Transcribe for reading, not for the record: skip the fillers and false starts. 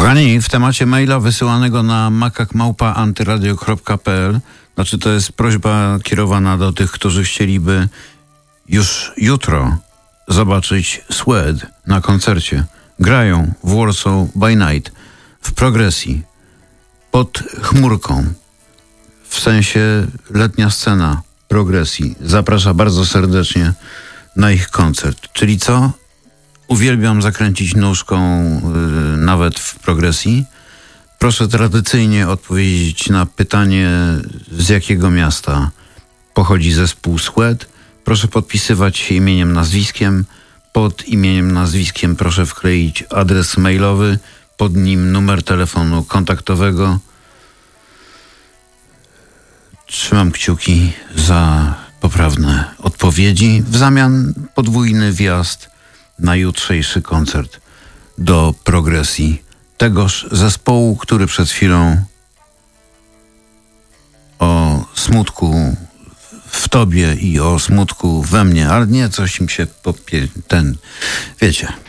Kochani, w temacie maila wysyłanego na makak@antyradio.pl, znaczy to jest prośba kierowana do tych, którzy chcieliby już jutro zobaczyć Sweat na koncercie. Grają w Warsaw by Night w progresji pod chmurką, w sensie letnia scena progresji. Zaprasza bardzo serdecznie na ich koncert. Czyli co? Uwielbiam zakręcić nóżką nawet w progresji. Proszę tradycyjnie odpowiedzieć na pytanie, z jakiego miasta pochodzi zespół Sweat. Proszę podpisywać się imieniem, nazwiskiem. Pod imieniem, nazwiskiem proszę wkleić adres mailowy, pod nim numer telefonu kontaktowego. Trzymam kciuki za poprawne odpowiedzi. W zamian podwójny wjazd na jutrzejszy koncert do progresji tegoż zespołu, który przed chwilą o smutku w tobie i o smutku we mnie, ale nie, coś im się wiecie.